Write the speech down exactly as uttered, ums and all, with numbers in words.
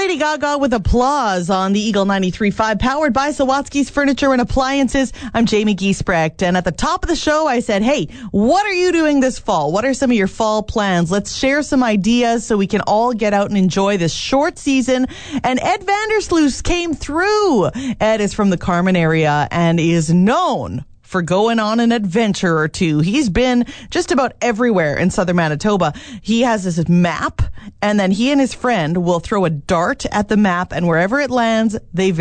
Lady Gaga with applause on the Eagle ninety-three point five, powered by Sawatsky's Furniture and Appliances. I'm Jamie Giesbrecht, and at the top of the show, I said, hey, what are you doing this fall? What are some of your fall plans? Let's share some ideas so we can all get out and enjoy this short season. And Ed Vandersloot came through. Ed is from the Carman area and is known for going on an adventure or two. He's been just about everywhere in southern Manitoba. He has this map, and then he and his friend will throw a dart at the map, and wherever it lands, they